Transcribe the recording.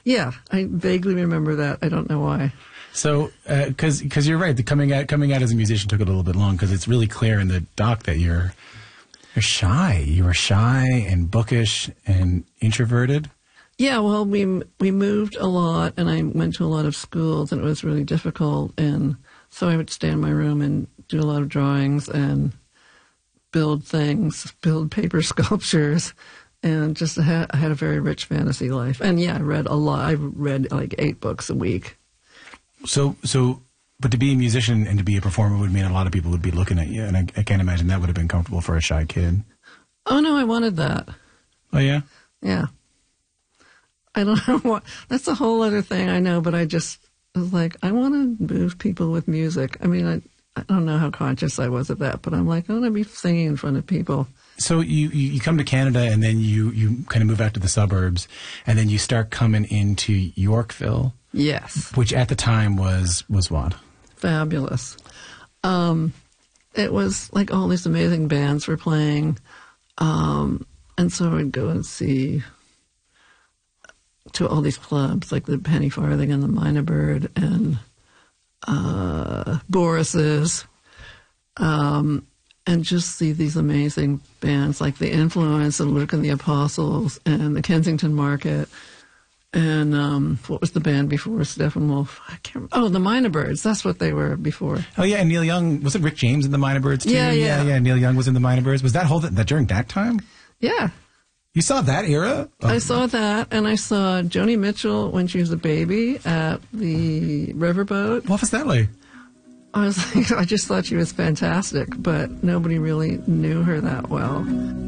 Yeah, I vaguely remember that. I don't know why. So, because you're right, the coming out as a musician took a little bit long because it's really clear in the doc that you're shy. You were shy and bookish and introverted. Yeah, well, we moved a lot, and I went to a lot of schools, and it was really difficult. And so I would stay in my room and do a lot of drawings and build paper sculptures, and just I had a very rich fantasy life. And yeah, I read a lot. I read like 8 books a week. So, but to be a musician and to be a performer would mean a lot of people would be looking at you, and I can't imagine that would have been comfortable for a shy kid. Oh no, I wanted that. Oh yeah? Yeah. I don't know what, that's a whole other thing I know, but I was like, I want to move people with music. I mean, I don't know how conscious I was of that, but I'm like, I want to be singing in front of people. So you come to Canada, and then you kind of move out to the suburbs, and then you start coming into Yorkville. Yes. Which at the time was what? Fabulous. It was like all these amazing bands were playing, and so I'd go and see to all these clubs, like the Penny Farthing and the Mynah Bird and Boris's, and just see these amazing bands like The Influence and Luke and the Apostles and the Kensington Market. And what was the band before Steppenwolf? I can't remember. Oh, the Mynah Birds. That's what they were before. Oh, yeah, and Neil Young. Was it Rick James in the Mynah Birds, too? Yeah. Neil Young was in the Mynah Birds. Was that during that time? Yeah. You saw that era? I saw that, and I saw Joni Mitchell when she was a baby at the Riverboat. What was that like? I was like, I just thought she was fantastic, but nobody really knew her that well.